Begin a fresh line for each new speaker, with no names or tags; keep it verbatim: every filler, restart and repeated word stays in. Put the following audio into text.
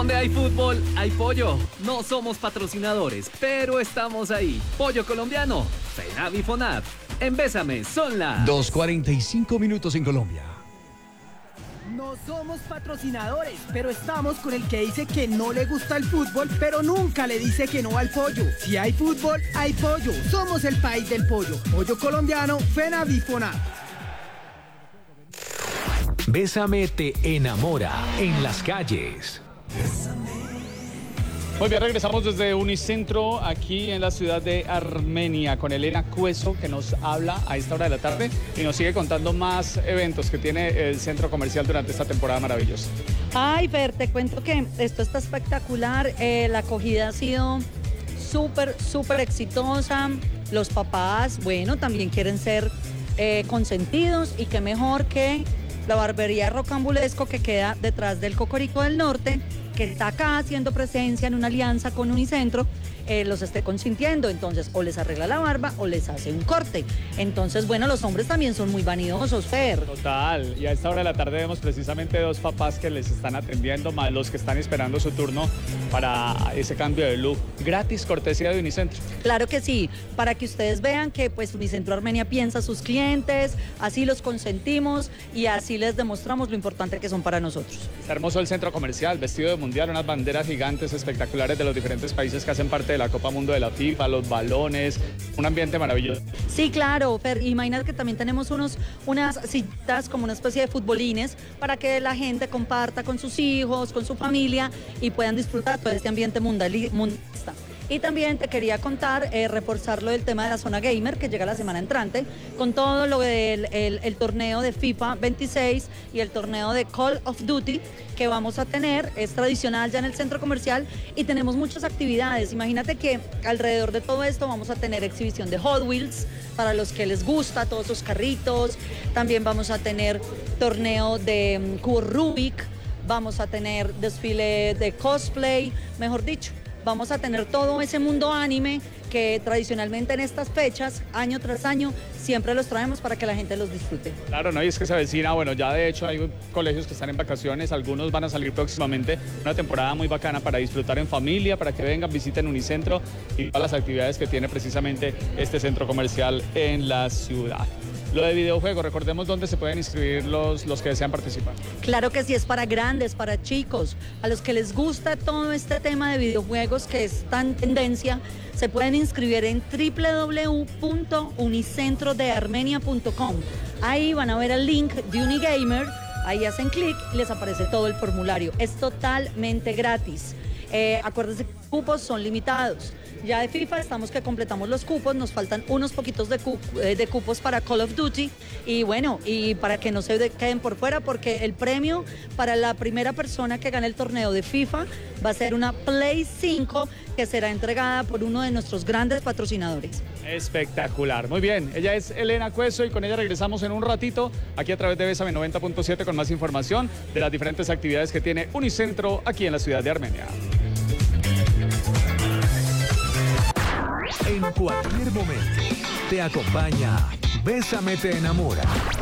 Donde hay fútbol, hay pollo. No somos patrocinadores, pero estamos ahí. Pollo colombiano, FENAV y FONAV. En Bésame son las
dos cuarenta y cinco minutos en Colombia.
No somos patrocinadores, pero estamos con el que dice que no le gusta el fútbol, pero nunca le dice que no al pollo. Si hay fútbol, hay pollo. Somos el país del pollo. Pollo colombiano, FENAV y FONAV.
Bésame te enamora en las calles.
Muy bien, regresamos desde Unicentro aquí en la ciudad de Armenia con Elena Cueso, que nos habla a esta hora de la tarde y nos sigue contando más eventos que tiene el centro comercial durante esta temporada maravillosa.
Ay, Fer, te cuento que esto está espectacular. Eh, la acogida ha sido súper, súper exitosa. Los papás, bueno, también quieren ser eh, consentidos, y qué mejor que la barbería Rocambulesco, que queda detrás del Cocorico del Norte, que está acá haciendo presencia en una alianza con Unicentro, eh, los esté consintiendo. Entonces, o les arregla la barba o les hace un corte. Entonces, bueno, los hombres también son muy vanidosos, Fer.
Total, y a esta hora de la tarde vemos precisamente dos papás que les están atendiendo, más los que están esperando su turno para ese cambio de look. Gratis, cortesía de Unicentro.
Claro que sí, para que ustedes vean que pues Unicentro Armenia piensa a sus clientes, así los consentimos y así les demostramos lo importante que son para nosotros.
Está hermoso el centro comercial, vestido de mundial, unas banderas gigantes espectaculares de los diferentes países que hacen parte de la Copa Mundo de la FIFA, los balones, un ambiente maravilloso.
Sí, claro, Fer, imagínate que también tenemos unos, unas citas como una especie de futbolines para que la gente comparta con sus hijos, con su familia y puedan disfrutar todo este ambiente mundali- mundialista. Y también te quería contar, eh, reforzar lo del tema de la zona gamer, que llega la semana entrante, con todo lo del el, el torneo de FIFA veintiséis y el torneo de Call of Duty que vamos a tener. Es tradicional ya en el centro comercial y tenemos muchas actividades. Imagínate que alrededor de todo esto vamos a tener exhibición de Hot Wheels para los que les gusta todos esos carritos. También vamos a tener torneo de um, cubo Rubik, vamos a tener desfile de cosplay, mejor dicho. Vamos a tener todo ese mundo anime que tradicionalmente en estas fechas, año tras año, siempre los traemos para que la gente los disfrute.
Claro, no, y es que se avecina, bueno, ya de hecho hay colegios que están en vacaciones, algunos van a salir próximamente, una temporada muy bacana para disfrutar en familia, para que vengan, visiten Unicentro y todas las actividades que tiene precisamente este centro comercial en la ciudad. Lo de videojuegos, recordemos dónde se pueden inscribir los, los que desean participar.
Claro que sí, es para grandes, para chicos, a los que les gusta todo este tema de videojuegos que es tan tendencia, se pueden inscribir en doble u doble u doble u punto unicentro de armenia punto com. Ahí van a ver el link de Unigamer, ahí hacen clic y les aparece todo el formulario. Es totalmente gratis. Eh, acuérdense que los cupos son limitados. Ya de FIFA estamos que completamos los cupos, nos faltan unos poquitos de, cu eh, de cupos para Call of Duty y bueno, y para que no se queden por fuera, porque el premio para la primera persona que gane el torneo de FIFA va a ser una Play cinco que será entregada por uno de nuestros grandes patrocinadores.
Espectacular, muy bien, ella es Elena Cueso y con ella regresamos en un ratito aquí a través de Bésame noventa punto siete con más información de las diferentes actividades que tiene Unicentro aquí en la ciudad de Armenia.
En cualquier momento te acompaña Bésame te enamora.